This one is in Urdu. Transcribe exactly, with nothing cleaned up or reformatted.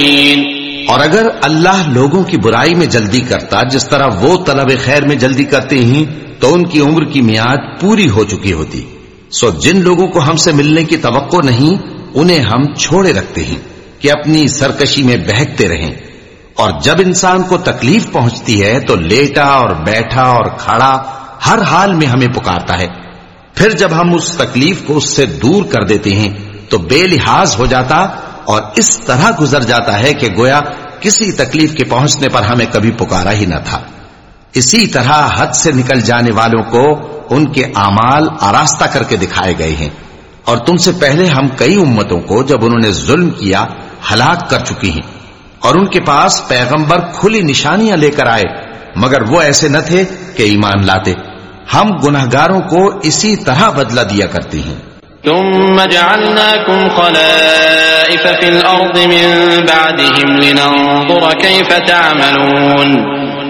اور اگر اللہ لوگوں کی برائی میں جلدی کرتا جس طرح وہ طلب خیر میں جلدی کرتے ہیں تو ان کی عمر کی میعاد پوری ہو چکی ہوتی. سو جن لوگوں کو ہم سے ملنے کی توقع نہیں انہیں ہم چھوڑے رکھتے ہیں کہ اپنی سرکشی میں بہکتے رہیں. اور جب انسان کو تکلیف پہنچتی ہے تو لیٹا اور بیٹھا اور کھڑا ہر حال میں ہمیں پکارتا ہے. پھر جب ہم اس تکلیف کو اس سے دور کر دیتے ہیں تو بے لحاظ ہو جاتا اور اس طرح گزر جاتا ہے کہ گویا کسی تکلیف کے پہنچنے پر ہمیں کبھی پکارا ہی نہ تھا. اسی طرح حد سے نکل جانے والوں کو ان کے اعمال آراستہ کر کے دکھائے گئے ہیں. اور تم سے پہلے ہم کئی امتوں کو جب انہوں نے ظلم کیا ہلاک کر چکی ہیں اور ان کے پاس پیغمبر کھلی نشانیاں لے کر آئے مگر وہ ایسے نہ تھے کہ ایمان لاتے. ہم گناہگاروں کو اسی طرح بدلہ دیا کرتے ہیں. ثم جعلناكم خلائف في الأرض من بعدهم لننظر كيف تعملون.